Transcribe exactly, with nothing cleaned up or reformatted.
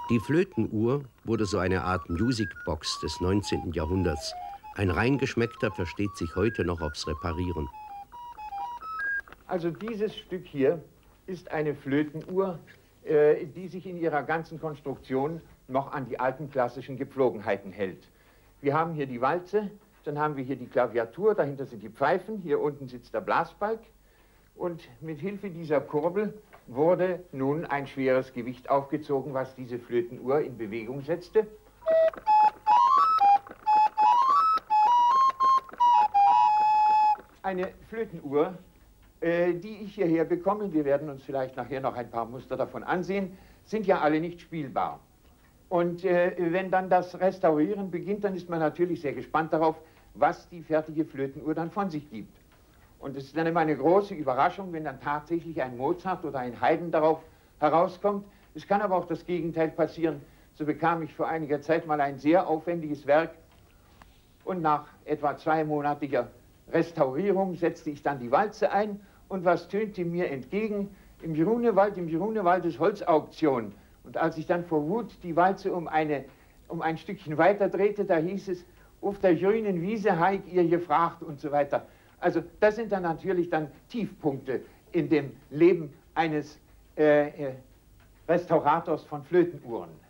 Die Flötenuhr wurde so eine Art Musicbox des neunzehnten Jahrhunderts. Ein Reingeschmeckter versteht sich heute noch aufs Reparieren. Also dieses Stück hier ist eine Flötenuhr, äh, die sich in ihrer ganzen Konstruktion noch an die alten klassischen Gepflogenheiten hält. Wir haben hier die Walze, dann haben wir hier die Klaviatur, dahinter sind die Pfeifen, hier unten sitzt der Blasbalg und mit Hilfe dieser Kurbel wurde nun ein schweres Gewicht aufgezogen, was diese Flötenuhr in Bewegung setzte. Eine Flötenuhr, äh, die ich hierher bekomme, wir werden uns vielleicht nachher noch ein paar Muster davon ansehen, sind ja alle nicht spielbar. Und äh, wenn dann das Restaurieren beginnt, dann ist man natürlich sehr gespannt darauf, was die fertige Flötenuhr dann von sich gibt. Und es ist dann immer eine große Überraschung, wenn dann tatsächlich ein Mozart oder ein Haydn darauf herauskommt. Es kann aber auch das Gegenteil passieren. So bekam ich vor einiger Zeit mal ein sehr aufwendiges Werk und nach etwa zweimonatiger Restaurierung setzte ich dann die Walze ein und was tönte mir entgegen? Im Grunewald, im Grunewald ist Holzauktion. Und als ich dann vor Wut die Walze um, eine, um ein Stückchen weiter drehte, da hieß es, auf der grünen Wiese haig ihr gefragt und so weiter. Also das sind dann natürlich dann Tiefpunkte in dem Leben eines äh, äh, Restaurators von Flötenuhren.